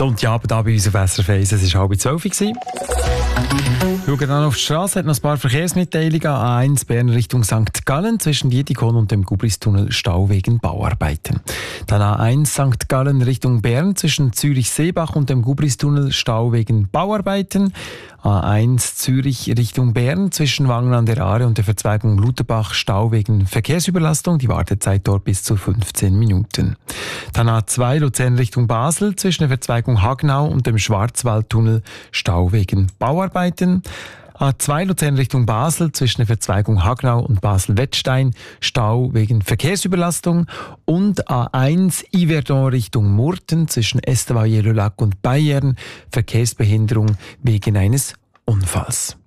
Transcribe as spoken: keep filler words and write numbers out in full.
Sonntagabend bei uns auf S R F eins. Es war halb zwölf. Schauen dann auf die Straße, hat noch ein paar Verkehrsmitteilungen. A eins Bern Richtung Sankt Gallen zwischen Dietikon und dem Gubristunnel Stau wegen Bauarbeiten. Dann A eins Sankt Gallen Richtung Bern zwischen Zürich-Seebach und dem Gubristunnel Stau wegen Bauarbeiten. A eins Zürich Richtung Bern zwischen Wangen an der Aare und der Verzweigung Lutherbach Stau wegen Verkehrsüberlastung. Die Wartezeit dort bis zu fünfzehn Minuten. Dann A zwei Luzern Richtung Basel zwischen der Verzweigung Hagenau und dem Schwarzwaldtunnel Stau wegen Bauarbeiten. A zwei Luzern Richtung Basel zwischen der Verzweigung Hagenau und Basel-Wettstein Stau wegen Verkehrsüberlastung. Und A eins Yverdon Richtung Murten zwischen Estavayer-le-Lac und Bayern Verkehrsbehinderung wegen eines Unfalls.